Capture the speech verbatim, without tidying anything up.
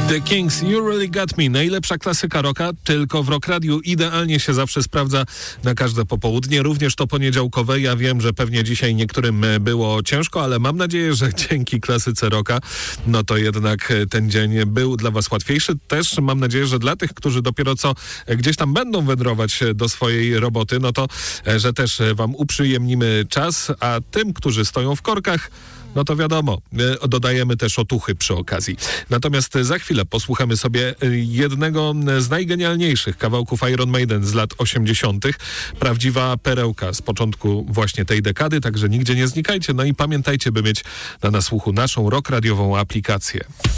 The Kings, You Really Got Me. Najlepsza klasyka rocka, tylko w Rock Radiu. Idealnie się zawsze sprawdza na każde popołudnie, również to poniedziałkowe. Ja wiem, że pewnie dzisiaj niektórym było ciężko, ale mam nadzieję, że dzięki klasyce rocka, no to jednak ten dzień był dla was łatwiejszy. Też mam nadzieję, że dla tych, którzy dopiero co gdzieś tam będą wędrować do swojej roboty, no to, że też wam uprzyjemnimy czas, a tym, którzy stoją w korkach, no to wiadomo, dodajemy też otuchy przy okazji. Natomiast za chwilę posłuchamy sobie jednego z najgenialniejszych kawałków Iron Maiden z lat osiemdziesiątych. Prawdziwa perełka z początku właśnie tej dekady, także nigdzie nie znikajcie. No i pamiętajcie, by mieć na nasłuchu naszą rock radiową aplikację.